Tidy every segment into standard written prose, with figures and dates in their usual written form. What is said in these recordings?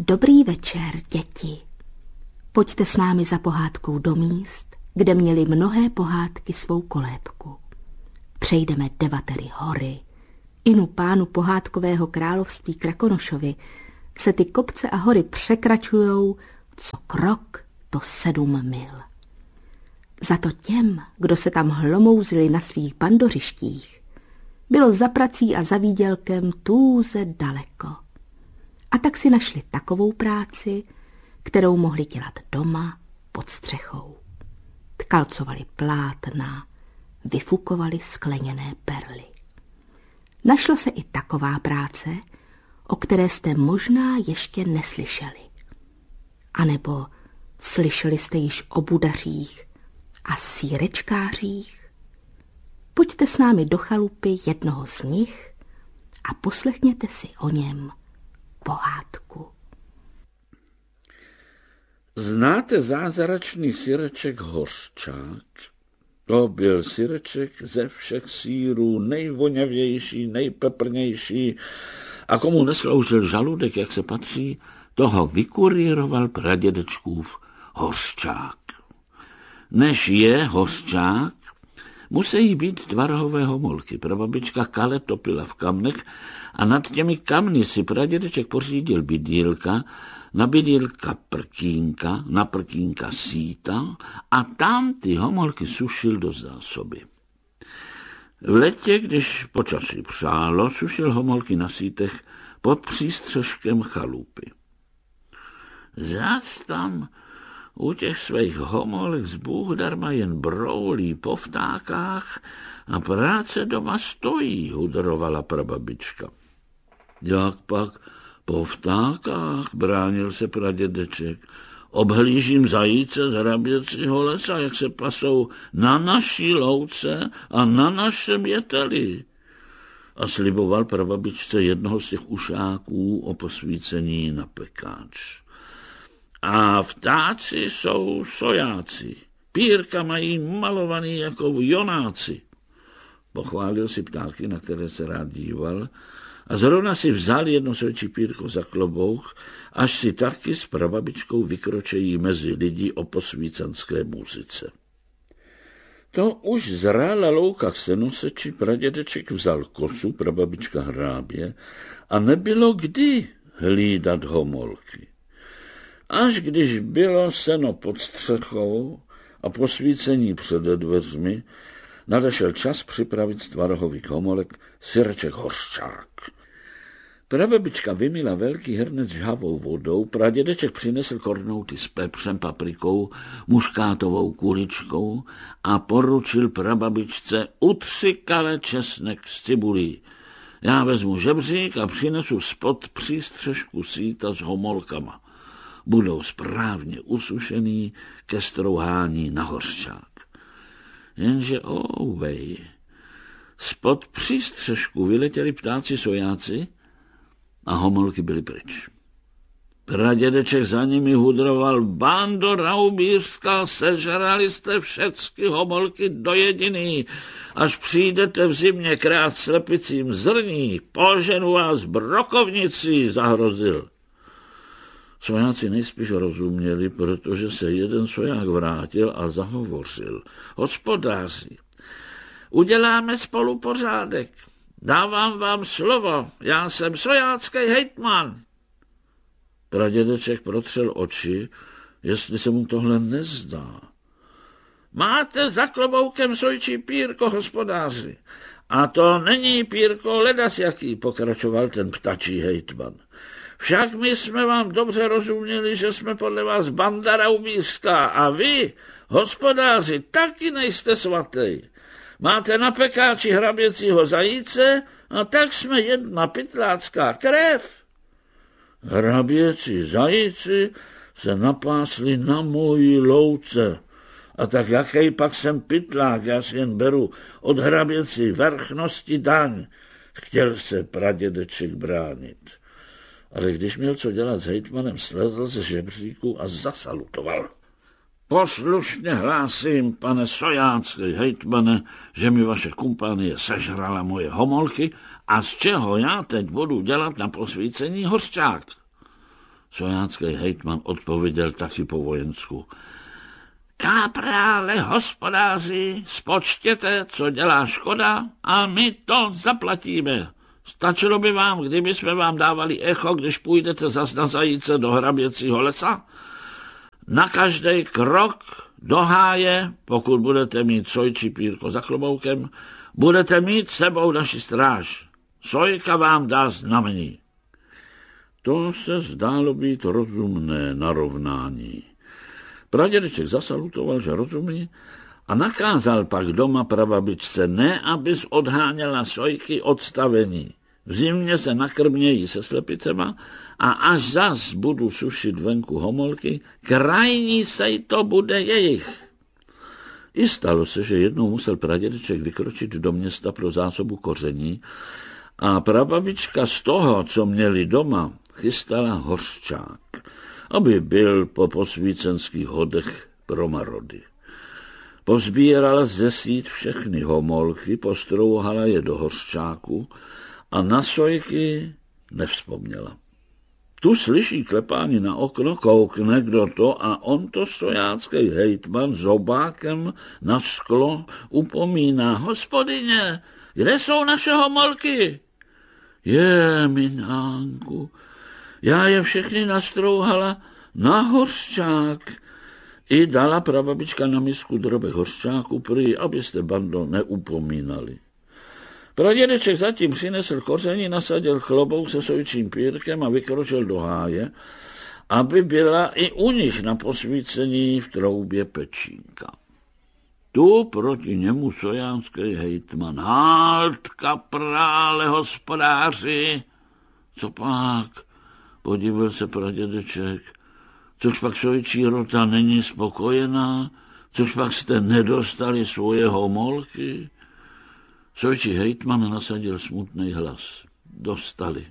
Dobrý večer, děti. Pojďte s námi za pohádkou do míst, kde měly mnohé pohádky svou kolébku. Přejdeme 9 hory. Inu pánu pohádkového království Krakonošovi se ty kopce a hory překračujou co krok, to 7 mil. Za to těm, kdo se tam hlomouzili na svých bandořištích, bylo za prací a za výdělkem tůze daleko. A tak si našli takovou práci, kterou mohli dělat doma pod střechou. Tkalcovali plátna, vyfukovali skleněné perly. Našla se i taková práce, o které jste možná ještě neslyšeli. A nebo slyšeli jste již o budařích a sýrečkářích? Pojďte s námi do chalupy jednoho z nich a poslechněte si o něm pohádku. Znáte zázračný syreček Hořčák? To byl syreček ze všech sýrů, nejvoňavější, nejpeprnější, a komu nesloužil žaludek, jak se patří, toho vykurýroval pradědečkův hořčák. Než je hořčák, musí být tvarhové homolky. Prababička Kale topila v kamnech a nad těmi kamny si pradědeček pořídil bydýlka, na bydýlka prkínka, na prkínka síta a tam ty homolky sušil do zásoby. V letě, když počasí přálo, sušil homolky na sítech pod přístřeškem chalupy. Zas tam u těch svých homolek z Bůh darma jen broulí po vtákách a práce doma stojí, hudrovala prababička. Jak pak po vtákách, bránil se pradědeček. Obhlížím zajíce z hraběcího lesa, jak se pasou na naší louce a na našem jeteli. A sliboval prababičce jednoho z těch ušáků o posvícení na pekáč. A vtáci jsou sojáci. Pírka mají malovaný jako jonáci. Pochválil si ptáky, na které se rád díval, a zrovna si vzal jedno svědčí pírko za klobouk, až si taky s prababičkou vykročejí mezi lidi o posvícenské muzice. To už zrála louka k senoseči, pradědeček vzal kosu, prababička hrábě, a nebylo kdy hlídat homolky. Až když bylo seno pod střechou a posvícení před dveřmi, nadešel čas připravit z tvarohových homolek syreček Hořčák. Prababička vymila velký hrnec žhavou vodou, pradědeček přinesl kornouty s pepřem, paprikou, muškátovou kuličkou a poručil prababičce: utři Kale česnek s cibulí. Já vezmu žebřík a přinesu spod přístřešku síta s homolkama. Budou správně usušený ke strouhání na hořčák. Jenže ouvej, spod přístřešku vyletěli ptáci sojáci a homolky byly pryč. Pradědeček za nimi hudroval: bando raubířská, sežrali jste všecky homolky do jediný. Až přijdete v zimě krát slepicím zrní, poženu vás brokovnicí, zahrozil. Sojáci nejspíš rozuměli, protože se jeden soják vrátil a zahovořil: hospodáři, uděláme spolu pořádek. Dávám vám slovo, já jsem sojácký hejtman. Pradědeček protřel oči, jestli se mu tohle nezdá. Máte za kloboukem sojčí pírko, hospodáři. A to není pírko ledasjaký, pokračoval ten ptačí hejtman. Však my jsme vám dobře rozuměli, že jsme podle vás banda raubířská a vy, hospodáři, taky nejste svatý. Máte na pekáči hraběcího zajíce a tak jsme jedna pytlácká krev. Hraběcí zajíci se napásli na mojí louce. A tak jaký pak jsem pytlák, já si jen beru od hraběcí vrchnosti daň, chtěl se pradědeček bránit. Ale když měl co dělat s hejtmanem, slezl ze žebříku a zasalutoval. Poslušně hlásím, pane sojácký hejtmane, že mi vaše kumpánie sežrala moje homolky a z čeho já teď budu dělat na posvícení hořčák. Sojácký hejtman odpověděl taky po vojensku. Káprále, hospodáři, spočtěte, co dělá škoda a my to zaplatíme. Stačilo by vám, kdyby jsme vám dávali echo, když půjdete zas na zajíce do hraběcího lesa? Na každý krok do háje, pokud budete mít sojčí pírko za kloboukem, budete mít sebou naši stráž. Sojka vám dá znamení. To se zdálo být rozumné narovnání. Pradědeček zasalutoval, že rozumí, a nakázal pak doma prababičce, ne abys odháněla sojky odstavení. V zimě se nakrmějí se slepicema a až zas budu sušit venku homolky, krajní sej to bude jejich. I stalo se, že jednou musel pradědeček vykročit do města pro zásobu koření a prababička z toho, co měli doma, chystala hořčák, aby byl po posvícenských hodech pro marody. Pozbírala ze sít všechny homolky, postrouhala je do hořčáku a na sojky nevzpomněla. Tu slyší klepání na okno, koukne kdo to a on to sojácký hejtman zobákem na sklo upomíná. Hospodyně, kde jsou naše homolky? Je, minánku, já je všechny nastrouhala na hořčák. I dala prababička na misku drobek hořčáku, prý, abyste, bando, neupomínali. Pradědeček zatím přinesl koření, nasadil klobouk se sojčím pírkem a vykročil do háje, aby byla i u nich na posvícení v troubě pečínka. Tu proti němu sojánský hejtman. Halt, kaprále, hospodáři! Co pak? Podíval se pradědeček. Což pak sojčí rota není spokojená? Což pak jste nedostali svoje homolky? Sojčí hejtman nasadil smutný hlas. Dostali.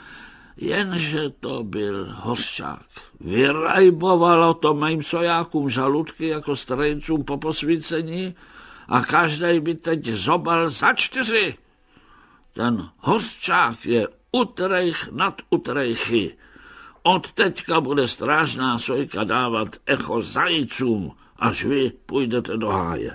Jenže to byl hořčák. Vyrajbovalo to mým sojákům žaludky jako strejcům po posvícení a každej by teď zobal za 4. Ten hořčák je utrejch nad utrejchy. Od teďka bude strážná sojka dávat echo zajícům, až vy půjdete do háje.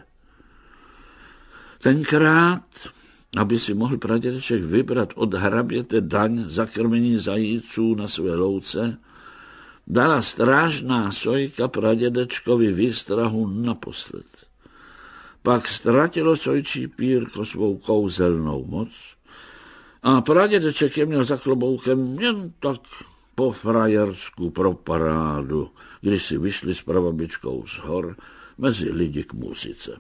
Tenkrát, aby si mohl pradědeček vybrat od hraběte daň za krmení zajíců na své louce, dala strážná sojka pradědečkovi výstrahu naposled. Pak ztratilo sojčí pírko svou kouzelnou moc a pradědeček je měl za kloboukem jen tak po frajersku pro parádu, když si vyšli s prababičkou z hor mezi lidi k muzice.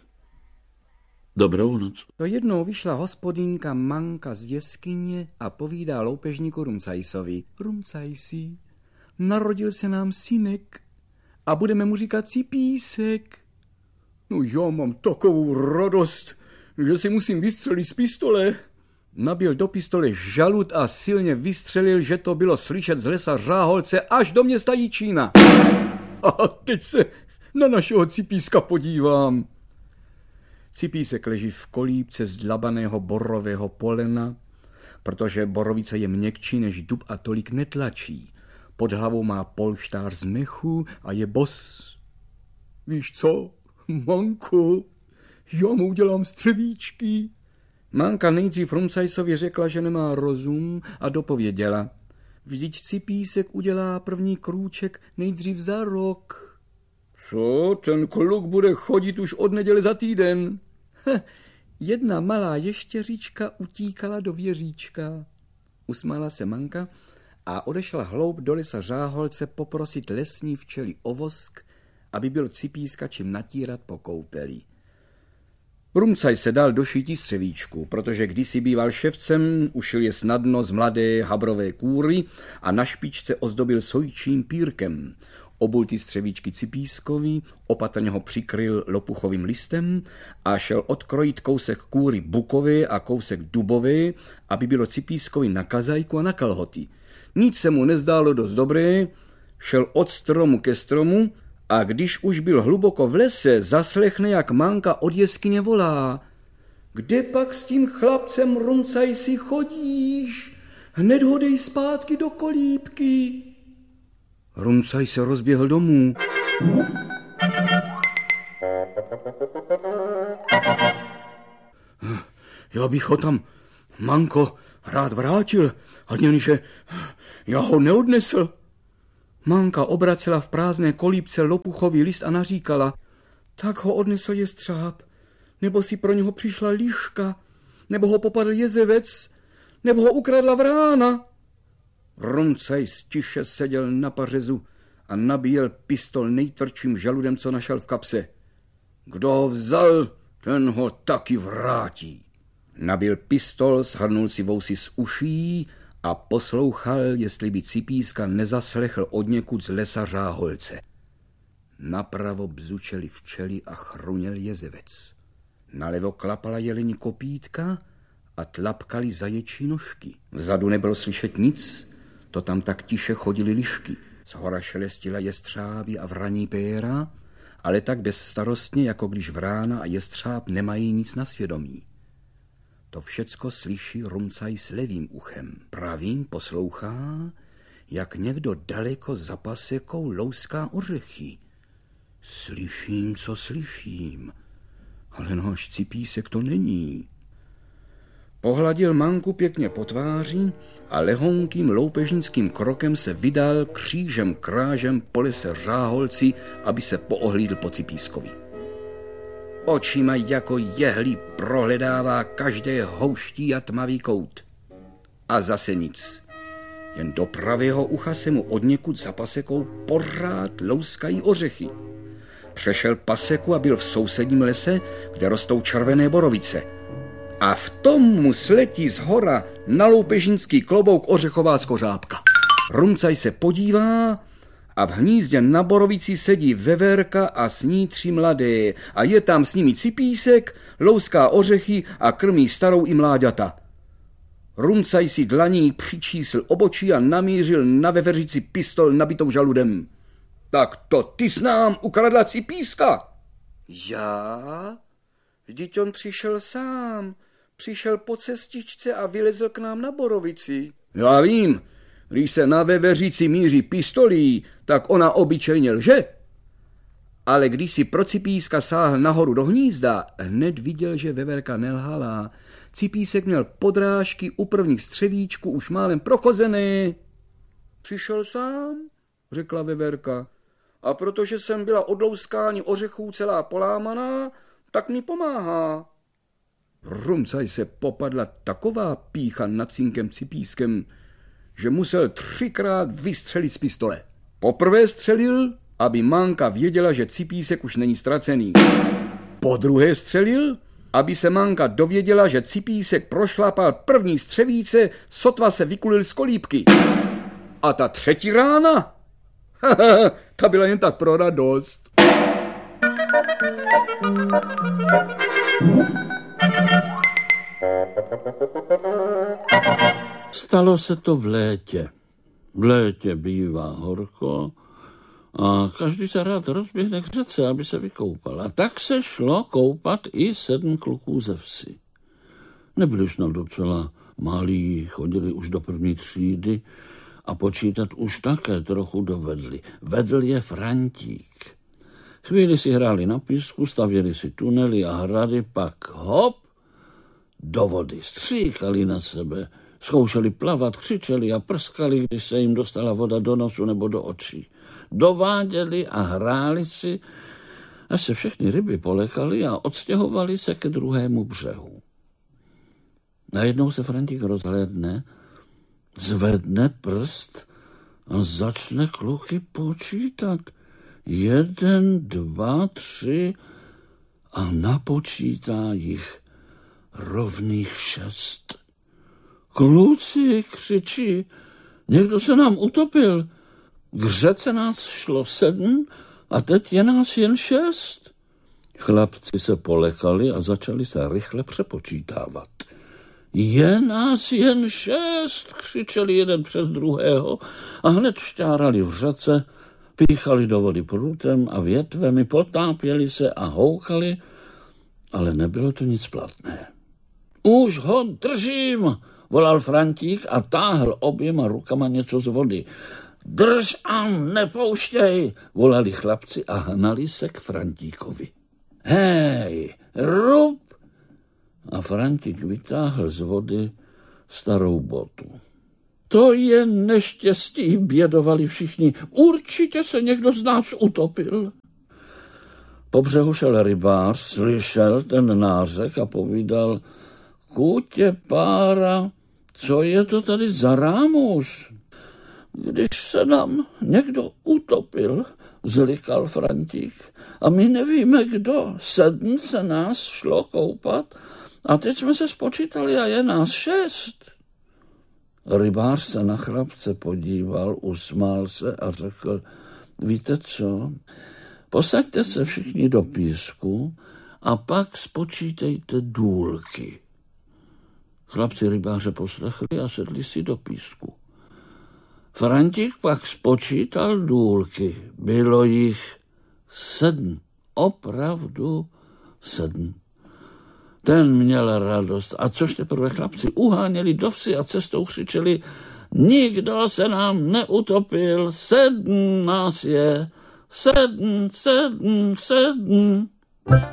Dobrou noc. To jednou vyšla hospodínka Manka z jeskyně a povídá loupežníku Rumcajsovi. Rumcajsi, narodil se nám synek a budeme mu říkat Cipísek. No já mám takovou radost, že si musím vystřelit z pistole. Nabil do pistole žalud a silně vystřelil, že to bylo slyšet z lesa Řáholce až do města Jičína. A teď se na našeho Cipíska podívám. Cipísek leží v kolípce z dlabaného borového polena, protože borovice je měkčí než dub a tolik netlačí. Pod hlavou má polštář z mechu a je bos. Víš co, Manko, já mu udělám střevíčky. Manka nejdřív Rumcajsovi řekla, že nemá rozum a dopověděla. Vždyť Cipísek udělá první krůček nejdřív za rok. Co, ten kluk bude chodit už od neděle za týden? Jedna malá ještěříčka utíkala do věříčka. Usmála se Manka a odešla hloub do lesa Řáholce poprosit lesní včely o vosk, aby byl Cipíska čím natírat po koupeli. Rumcaj se dal do šití střevíčku, protože kdysi býval ševcem, ušil je snadno z mladé habrové kůry a na špičce ozdobil sojčím pírkem. Obul ty střevíčky Cipískovi, opatrně ho přikryl lopuchovým listem a šel odkrojit kousek kůry bukové a kousek dubové, aby bylo Cipískovi na kazajku a na kalhoty. Nic se mu nezdálo dost dobré, šel od stromu ke stromu a když už byl hluboko v lese, zaslechne, jak Manka od jeskyně volá. Kde pak s tím chlapcem Rumcajsi chodíš? Hned ho dej zpátky do kolíbky. Rumcaj se rozběhl domů. Já bych ho tam, Manko, rád vrátil, a jenže já ho neodnesl. Manka obracela v prázdné kolíbce lopuchový list a naříkala: tak ho odnesl jestřáb, nebo si pro něho přišla liška, nebo ho popadl jezevec, nebo ho ukradla vrána. Rumcaj stiše seděl na pařezu a nabíjel pistol nejtvrdším žaludem, co našel v kapse. Kdo ho vzal, ten ho taky vrátí. Nabil pistol, shrnul si vousy z uší a poslouchal, jestli by Cipíska nezaslechl odněkud z lesa řáholce. Napravo bzučeli včely a chruněl jezevec. Nalevo klapala jelení kopítka a tlapkali zaječí nožky. Vzadu nebylo slyšet nic, to tam tak tiše chodily lišky. Zhora šelestila jestřáby a vraní péra, ale tak bezstarostně, jako když vrána a jestřáb nemají nic na svědomí. To všecko slyší Rumcaj s levým uchem. Pravým poslouchá, jak někdo daleko za pasekou louská ořechy. Slyším, co slyším, ale náš Cipísek to není. Pohladil Manku pěkně po tváři a lehonkým loupežnickým krokem se vydal křížem krážem po lese řáholci, aby se poohlídl po Cipískovi. Očima jako jehly prohledává každé houští a tmavý kout. A zase nic. Jen do pravého ucha se mu odněkud za pasekou pořád louskají ořechy. Přešel paseku a byl v sousedním lese, kde rostou červené borovice. A v tom mu sletí zhora na loupežnický klobouk ořechová skořápka. Rumcaj se podívá a v hnízdě na borovici sedí veverka a s ní 3 mladé a je tam s nimi Cipísek, louská ořechy a krmí starou i mláďata. Rumcaj si dlaní přičísl obočí a namířil na veveřici pistol nabitou žaludem. Tak to ty s nám ukradla Cipíska? Já? Vždyť on přišel sám. Přišel po cestičce a vylezl k nám na borovici. Já vím, když se na veveřici míří pistolí, tak ona obyčejně lže. Ale když si pro Cipíska sáhl nahoru do hnízda, hned viděl, že veverka nelhala. Cipísek měl podrážky u prvních střevíčků už málem prochozené. Přišel sám, řekla veverka. A protože jsem byla od louskání ořechů celá polámaná, tak mi pomáhá. Rumcaj se popadla taková pýcha nad cinkem Cipískem, že musel 3krát vystřelit z pistole. Poprvé střelil, aby Manka věděla, že Cipísek už není ztracený. Podruhé střelil, aby se Manka dověděla, že Cipísek prošlapal první střevíce, sotva se vykulil z kolíbky. A ta 3. rána? Ta byla jen tak pro radost. Stalo se to v létě. V létě bývá horko a každý se rád rozběhne k řece, aby se vykoupal. A tak se šlo koupat i 7 kluků ze vsi. Nebyli snad docela malí, chodili už do 1. třídy a počítat už také trochu dovedli. Vedl je Frantík. Chvíli si hráli na písku, stavěli si tunely a hrady, pak hop, do vody, stříkali na sebe, zkoušeli plavat, křičeli a prskali, když se jim dostala voda do nosu nebo do očí. Dováděli a hráli si, až se všechny ryby polekaly a odstěhovali se ke druhému břehu. Najednou se Frantík rozhlédne, zvedne prst a začne kluky počítat. 1, 2, 3 a napočítá jich rovných 6. Kluci, křičí, někdo se nám utopil. K řece nás šlo 7 a teď je nás jen 6. Chlapci se polekali a začali se rychle přepočítávat. Je nás jen 6, křičeli jeden přes druhého a hned šťárali v řece, píchali do vody prutem a větvemi, potápěli se a houkali, ale nebylo to nic platné. Už ho držím, volal Frantík a táhl oběma rukama něco z vody. Drž a nepouštěj, volali chlapci a hnali se k Frantíkovi. Hej, rub! A Frantík vytáhl z vody starou botu. To je neštěstí, bědovali všichni. Určitě se někdo z nás utopil. Po břehu šel rybář, slyšel ten nářek a povídal: Kutě pára, co je to tady za rámus? Když se nám někdo utopil, zlikal Frantík, a my nevíme kdo. 7 se nás šlo koupat a teď jsme se spočítali a je nás 6. Rybář se na chlapce podíval, usmál se a řekl: víte co, posaďte se všichni do písku a pak spočítejte důlky. Chlapci rybáře poslechli a sedli si do písku. Frantík pak spočítal důlky. Bylo jich 7. Opravdu 7. Ten měl radost. A což teprve chlapci uháněli do vsi a cestou křičeli: nikdo se nám neutopil, 7 nás je, 7, 7, 7.